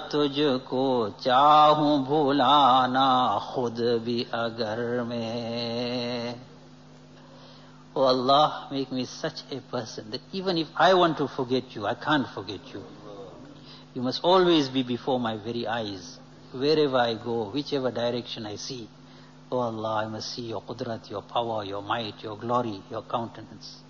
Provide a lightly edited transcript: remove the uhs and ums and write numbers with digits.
तुझको चाहूं भुलाना खुद भी अगर मैं. Oh Allah, make me such a person that even if I want to forget you, I can't forget you. You must always be before my very eyes. Wherever I go, whichever direction I see, oh Allah, I must see your qudrat, your power, your might, your glory, your countenance.